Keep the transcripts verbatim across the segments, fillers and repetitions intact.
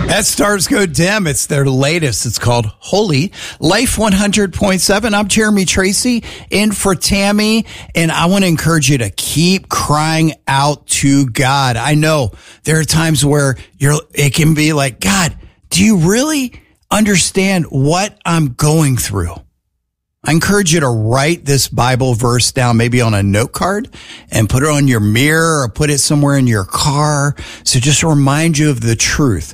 As stars go dim, it's their latest. It's called Holy. Life one hundred point seven. I'm Jeremy Tracy in for Tammy, and I want to encourage you to keep crying out to God. I know there are times where you're, it can be like, God, do you really understand what I'm going through? I encourage you to write this Bible verse down, maybe on a note card, and put it on your mirror or put it somewhere in your car. So just to remind you of the truth.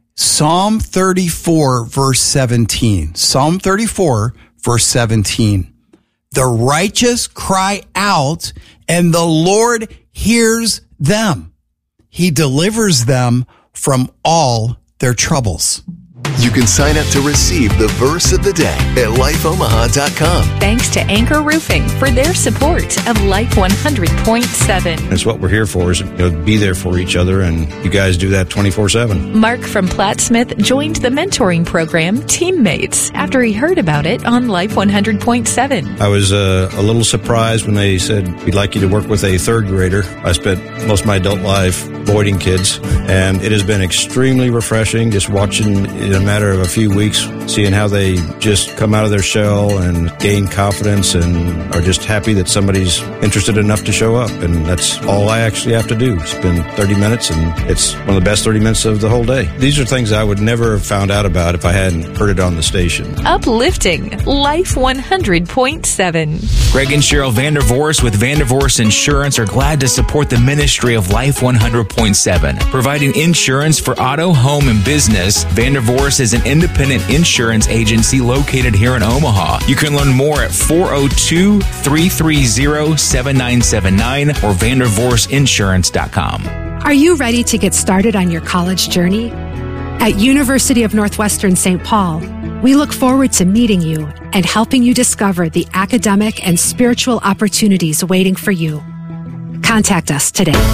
Psalm thirty-four, verse seventeen. Psalm thirty-four, verse seventeen. The righteous cry out, and the Lord hears them. He delivers them from all their troubles. You can sign up to receive the verse of the day at life omaha dot com. Thanks to Anchor Roofing for their support of Life one hundred point seven. That's what we're here for, is you know, be there for each other, and you guys do that twenty-four seven. Mark from Platt Smith joined the mentoring program Teammates after he heard about it on Life one hundred point seven. I was uh, a little surprised when they said, we'd like you to work with a third grader. I spent most of my adult life avoiding kids, and it has been extremely refreshing just watching in a matter of a few weeks, seeing how they just come out of their shell and gain confidence and are just happy that somebody's interested enough to show up. And that's all I actually have to do. Spend thirty minutes, and it's one of the best thirty minutes of the whole day. These are things I would never have found out about if I hadn't heard it on the station. Uplifting Life one hundred point seven. Greg and Cheryl Vandervorst with Vandervorst Insurance are glad to support the ministry of Life one hundred point seven, providing insurance for auto, home, and business. Vandervorst is an independent insurance agency located here in Omaha. You can learn more at four oh two, three three zero, seven nine seven nine or vandervorst insurance dot com. Are you ready to get started on your college journey? At University of Northwestern Saint Paul, we look forward to meeting you and helping you discover the academic and spiritual opportunities waiting for you. Contact us today.